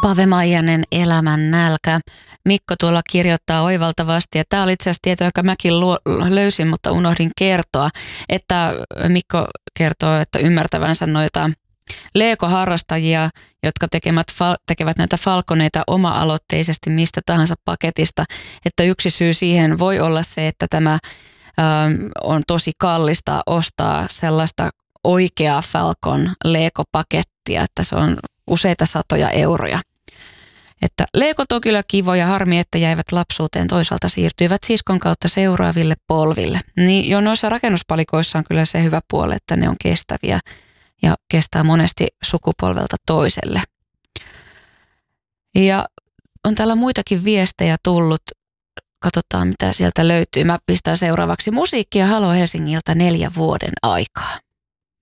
Pave Maijanen, Elämän nälkä. Mikko tuolla kirjoittaa oivaltavasti, ja tämä oli itse asiassa tieto, joka mäkin löysin, mutta unohdin kertoa, että Mikko kertoo, että ymmärtävänsä noita Lego-harrastajia, jotka tekevät näitä falconeita oma-aloitteisesti mistä tahansa paketista, että yksi syy siihen voi olla se, että tämä on tosi kallista ostaa sellaista oikeaa Falcon Lego-pakettia, että se on useita satoja euroja. Että Legot on kyllä kivoja, harmi, että jäivät lapsuuteen, toisaalta siirtyivät siskon kautta seuraaville polville. Niin jo noissa rakennuspalikoissa on kyllä se hyvä puoli, että ne on kestäviä ja kestää monesti sukupolvelta toiselle. Ja on täällä muitakin viestejä tullut. Katsotaan, mitä sieltä löytyy. Mä pistän seuraavaksi musiikkia Halo Helsingiltä 4 vuoden aikaa.